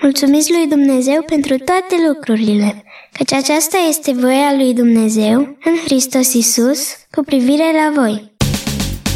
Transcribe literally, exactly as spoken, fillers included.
Mulțumiți lui Dumnezeu pentru toate lucrurile, căci aceasta este voia lui Dumnezeu în Hristos Iisus cu privire la voi.